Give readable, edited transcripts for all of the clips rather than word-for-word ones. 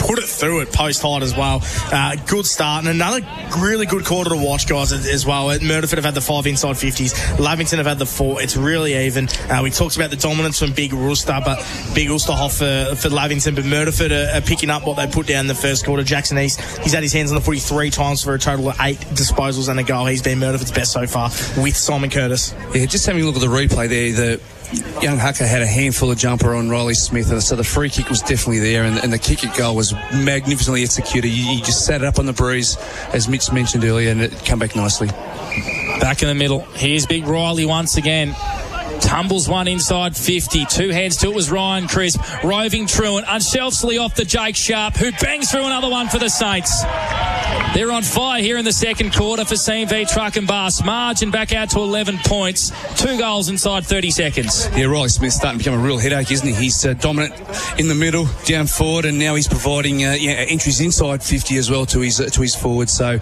put it through at post height as well. Good start, and another really good quarter to watch, guys, as well. Murderford have had the 5 inside 50s. Lavington have had the 4. It's really even. We talked about the dominance from Big Ulster, but Big Ulsterhoff for Lavington, but Murderford are picking up what they put down in the first quarter. Jackson East, he's had his hands on the footy 3 times for a total of 8 disposals and a goal. He's been Murderford's best so far with Simon Curtis. Yeah, just having a look at the replay there, the young Hucker had a handful of jumper on Riley Smith, and so the free kick was definitely there, and the kick at goal was magnificently executed. He just sat it up on the breeze, as Mitch mentioned earlier, and it come back nicely. Back in the middle, here's Big Riley once again. Tumbles one inside 50. 2 hands to it was Ryan Crisp. Roving Truant, unselfishly off the Jake Sharp, who bangs through another one for the Saints. They're on fire here in the second quarter for CMV Truck and Bus. Margin back out to 11 points. 2 goals inside 30 seconds. Yeah, Riley Smith's starting to become a real headache, isn't he? He's dominant in the middle, down forward, and now he's providing entries inside 50 as well to his forward. So,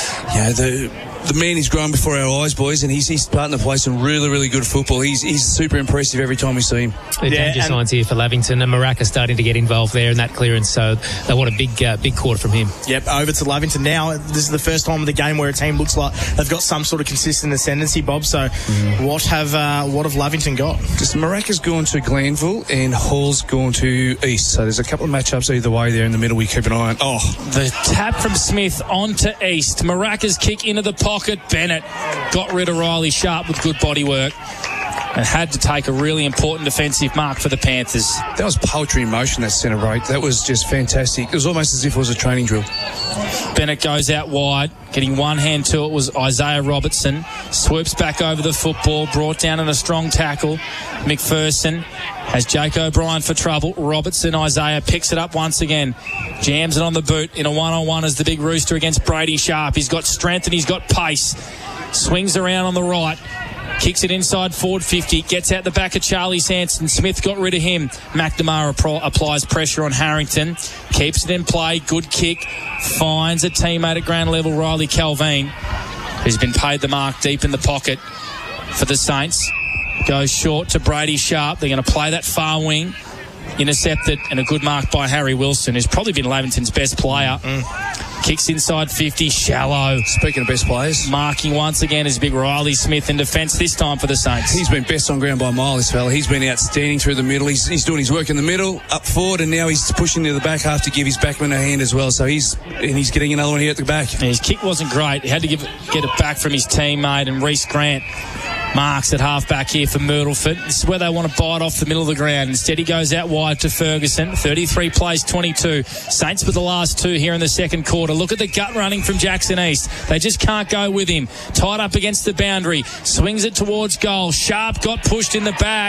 the man is growing before our eyes, boys, and he's starting to play some really, really good football. He's super impressive every time we see him. The danger signs here for Lavington, and Maraca starting to get involved there in that clearance, so they want a big quarter from him. Yep, over to Lavington now. This is the first time of the game where a team looks like they've got some sort of consistent ascendancy, Bob, so what have Lavington got? Just Maraca's gone to Glanville and Hall's gone to East, so there's a couple of matchups either way there in the middle we keep an eye on. The tap from Smith onto East. Maraca's kick into the pocket. Bennett got rid of Riley Sharp with good body work and had to take a really important defensive mark for the Panthers. That was poetry in motion, that centre break. That was just fantastic. It was almost as if it was a training drill. Bennett goes out wide, getting one hand to it was Isaiah Robertson. Swoops back over the football, brought down in a strong tackle. McPherson has Jake O'Brien for trouble. Robertson, Isaiah picks it up once again. Jams it on the boot in a one-on-one as the Big Rooster against Brady Sharp. He's got strength and he's got pace. Swings around on the right. Kicks it inside forward 50. Gets out the back of Charlie Sanson. Smith got rid of him. McNamara applies pressure on Harrington. Keeps it in play. Good kick. Finds a teammate at ground level, Riley Calvin, who's been paid the mark deep in the pocket for the Saints. Goes short to Brady Sharp. They're going to play that far wing. Intercepted, and a good mark by Harry Wilson, who's probably been Lavington's best player. Kicks inside 50, shallow. Speaking of best players, marking once again is Big Riley Smith in defence, this time for the Saints. He's been best on ground by a mile, this fella. He's been outstanding through the middle. He's doing his work in the middle, up forward, and now he's pushing to the back half to give his backman a hand as well. So he's getting another one here at the back. And his kick wasn't great. He had to get it back from his teammate, and Reece Grant marks at half back here for Myrtleford. This is where they want to bite off the middle of the ground. Instead, he goes out wide to Ferguson. 33 plays 22. Saints with the last 2 here in the second quarter. Look at the gut running from Jackson East. They just can't go with him. Tied up against the boundary. Swings it towards goal. Sharp got pushed in the back.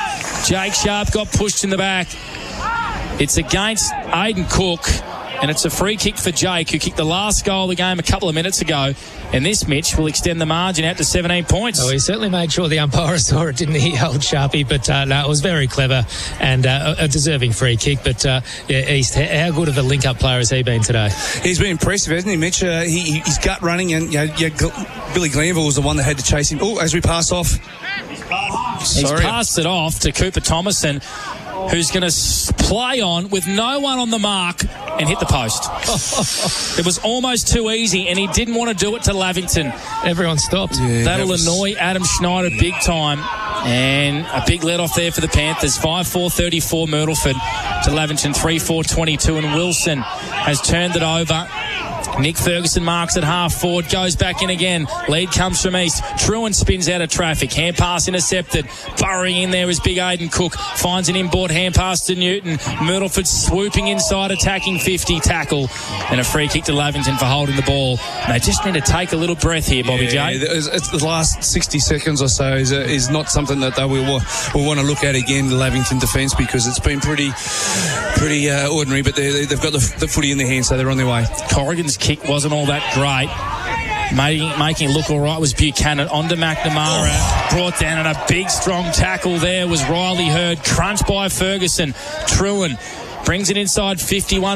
Jake Sharp got pushed in the back. It's against Aiden Cook, and it's a free kick for Jake, who kicked the last goal of the game a couple of minutes ago. And this, Mitch, will extend the margin out to 17 points. Oh, he certainly made sure the umpire saw it, didn't he, old Sharpie? But no, it was very clever and a deserving free kick. But, East, how good of a link-up player has he been today? He's been impressive, hasn't he, Mitch? He's gut running, and Billy Glanville was the one that had to chase him. Oh, as we pass off. He's passed it off to Cooper Thomason, who's going to play on with no one on the mark and hit the post. It was almost too easy, and he didn't want to do it to Lavington. Everyone stopped. Yeah, that'll annoy Adam Schneider big time. And a big let-off there for the Panthers. 5-4-34 Myrtleford to Lavington 3-4-22, and Wilson has turned it over. Nick Ferguson marks at half forward, goes back in again. Lead comes from East. Truant spins out of traffic. Hand pass intercepted. Burrowing in there is big Aiden Cook. Finds an inboard hand pass to Newton. Myrtleford swooping inside, attacking 50, tackle. And a free kick to Lavington for holding the ball. And they just need to take a little breath here, Bobby J. It's the last 60 seconds or so is not something that they will want to look at again, the Lavington defence, because it's been pretty ordinary, but they've got the footy in their hands, so they're on their way. Corrigan's kick wasn't all that great. Making it look all right was Buchanan. On to McNamara. Brought down, and a big strong tackle there was Riley Hurd. Crunched by Ferguson. Truant brings it inside 51.